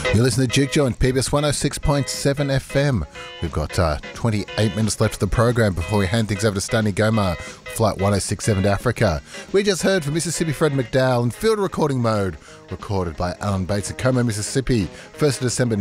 You're listening to Juke Joint, PBS 106.7 FM. We've got 28 minutes left of the program before we hand things over to Stanley Gomar, Flight 1067 to Africa. We just heard from Mississippi Fred McDowell in field recording mode, recorded by Alan Bates in Como, Mississippi, 1st of December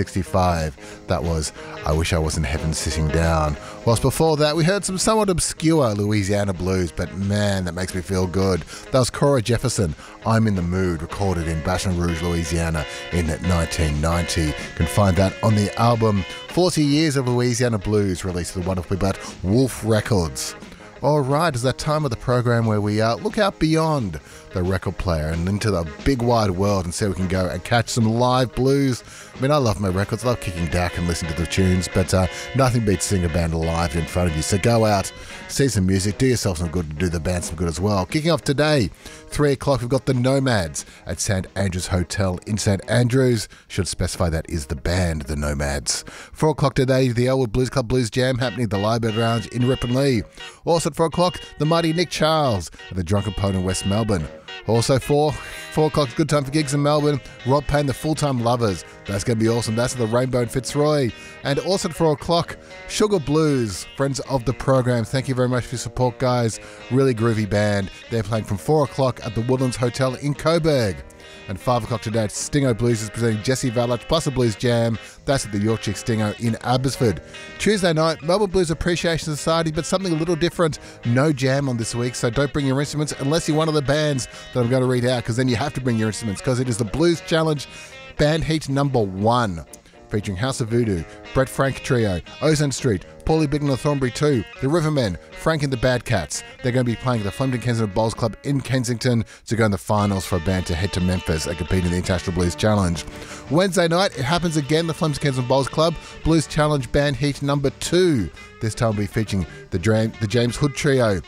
1965. That was I Wish I Was in Heaven Sitting Down. Whilst before that, we heard some somewhat obscure Louisiana blues, but man, that makes me feel good. That was Cora Jefferson, I'm in the Mood, recorded in Baton Rouge, Louisiana in 1990. You can find that on the album 40 Years of Louisiana Blues, released to the wonderful people at Wolf Records. All right, it's that time of the program where we look out beyond the record player and into the big wide world and see if we can go and catch some live blues. I mean, I love my records, I love kicking back and listening to the tunes, but nothing beats seeing a band live in front of you. So go out, see some music, do yourself some good, do the band some good as well. Kicking off today, 3 o'clock, we've got the Nomads at St. Andrews Hotel in St. Andrews. Should specify that is the band, the Nomads. 4 o'clock today, the Elwood Blues Club Blues Jam happening at the Liebert Lounge in Ripponlea. Also at 4 o'clock, the mighty Nick Charles at the Drunken Poet in West Melbourne. Also 4 o'clock, good time for gigs in Melbourne. Rod Payne, the Full-Time Lovers. That's going to be awesome. That's at the Rainbow in Fitzroy. And also at 4 o'clock, Sugar Blues, friends of the program. Thank you very much for your support, guys. Really groovy band. They're playing from 4 o'clock at the Woodlands Hotel in Coburg. And 5 o'clock today, Stingo Blues is presenting Jesse Valach plus a Blues Jam. That's at the Yorkshire Stingo in Abbotsford. Tuesday night, Melbourne Blues Appreciation Society, but something a little different. No jam on this week, so don't bring your instruments unless you're one of the bands that I'm going to read out, because then you have to bring your instruments, because it is the Blues Challenge Band Heat number 1. Featuring House of Voodoo, Brett Frank Trio, Ozone Street, Paulie Bignell of Thornbury 2, The Rivermen, Frank and the Bad Cats. They're going to be playing at the Flemington Kensington Bowls Club in Kensington to go in the finals for a band to head to Memphis and compete in the International Blues Challenge. Wednesday night, it happens again, the Flemington Kensington Bowls Club, Blues Challenge Band Heat number 2. This time we'll be featuring the James Hood Trio,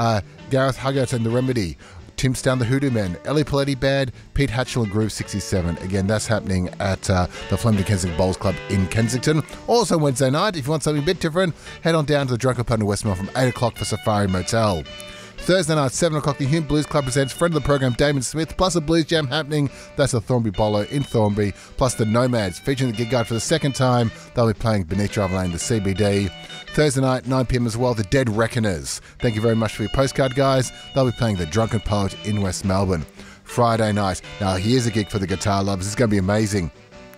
Gareth Huggett and The Remedy, Tim Stown, the Hoodoo Men, Ellie Paletti Band, Pete Hatchell and Groove 67. Again, that's happening at the Flemington Kensington Bowls Club in Kensington. Also Wednesday night, if you want something a bit different, head on down to the Drunken Poet in Westmore from 8 o'clock for Safari Motel. Thursday night, 7 o'clock, the Hume Blues Club presents friend of the program, Damon Smith, plus a Blues Jam happening. That's the Thornbury Bolo in Thornbury, plus the Nomads, featuring the gig guide for the second time. They'll be playing Beneath Drive Lane, the CBD. Thursday night, 9 p.m. as well, the Dead Reckoners. Thank you very much for your postcard, guys. They'll be playing the Drunken Poet in West Melbourne. Friday night, now here's a gig for the guitar lovers. This is going to be amazing.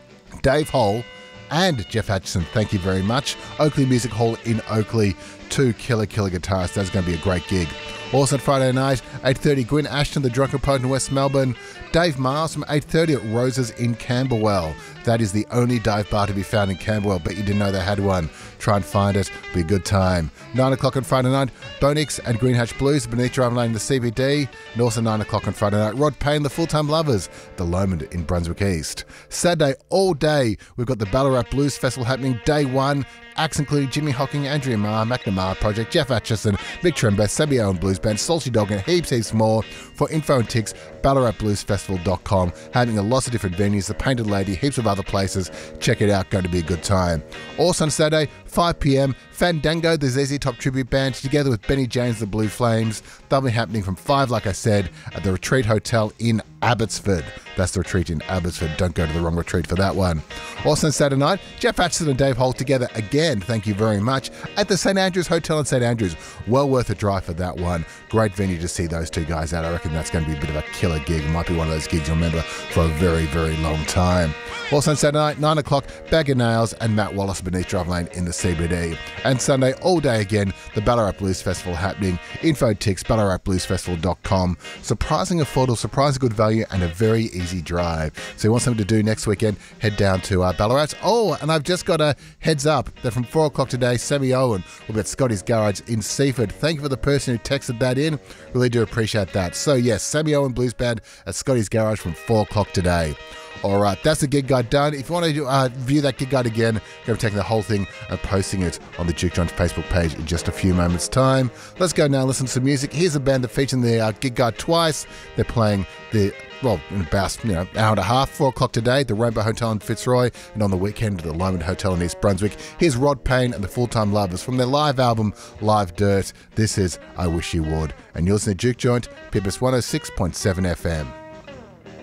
Dave Hole and Jeff Atchison, thank you very much. Oakley Music Hall in Oakley, 2 killer guitarists. That's going to be a great gig. Also on Friday night, 8:30, Gwyn Ashton, the Drunken Poet in West Melbourne. Dave Miles from 8:30 at Roses in Camberwell. That is the only dive bar to be found in Camberwell, but you didn't know they had one. Try and find it. Be a good time. 9 o'clock on Friday night, Bonix and Green Hatch Blues, Beneath Drive Lane, the CBD. And also 9 o'clock on Friday night, Rod Payne, the Full-Time Lovers, the Lomond in Brunswick East. Saturday, all day, we've got the Ballarat Blues Festival happening, day 1. Acts including Jimmy Hocking, Andrea Marr, McNamara Project, Jeff Atchison, Vic Trembeth, Sabby Owen Blues Band, Salty Dog, and heaps more. For info and ticks, BallaratBluesFestival.com. Having a lots of different venues, the Painted Lady, heaps of other places. Check it out, going to be a good time. Also on Saturday, 5 p.m, Fandango, the ZZ Top Tribute Band, together with Benny James, the Blue Flames. They'll be happening from 5, like I said, at the Retreat Hotel in Abbotsford. That's the Retreat in Abbotsford. Don't go to the wrong retreat for that one. Also on Saturday night, Jeff Atchison and Dave Holt together again, thank you very much, at the St. Andrews Hotel in St. Andrews. Well worth a drive for that one. Great venue to see those two guys out. I reckon that's going to be a bit of a killer gig. It might be one of those gigs you'll remember for a very, very long time. Also on Saturday night, 9 o'clock, Bag of Nails and Matt Wallace Beneath Drive Lane in the CBD. And Sunday, all day again, the Ballarat Blues Festival happening. Info ticks, BallaratBluesFestival.com. Surprising affordable, surprising good value, and a very easy drive. So you want something to do next weekend, head down to Ballarat. Oh, and I've just got a heads up that from 4 o'clock today, Sammy Owen will be at Scotty's Garage in Seaford. Thank you for the person who texted that in. Really do appreciate that. So yes, Sammy Owen Blues Band at Scotty's Garage from 4 o'clock today. All right, that's the gig guide done. If you want to view that gig guide again, I'm going to be taking the whole thing and posting it on the Juke Joint Facebook page in just a few moments' time. Let's go now and listen to some music. Here's a band that featured in the gig guide twice. They're playing in about hour and a half, 4 o'clock today, the Rainbow Hotel in Fitzroy, and on the weekend, the Lomond Hotel in East Brunswick. Here's Rod Payne and the Full-Time Lovers from their live album, Live Dirt. This is I Wish You Would. And you're listening to Juke Joint, PBS 106.7 FM.